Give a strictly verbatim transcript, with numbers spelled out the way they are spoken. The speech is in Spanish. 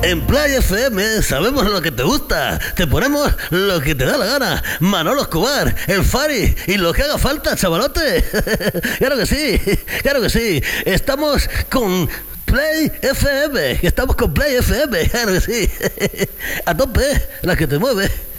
En Play F M sabemos lo que te gusta. Te ponemos lo que te da la gana. Manolo Escobar, el Fari y lo que haga falta, chavalote. Claro que sí, claro que sí. Estamos con Play F M. Estamos con Play F M, claro que sí. A tope, la que te mueve.